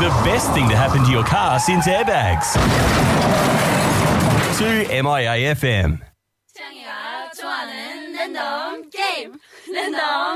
The best thing to happen to your car since airbags. To MIA FM. 창이가 좋아하는 랜덤 게임. 랜덤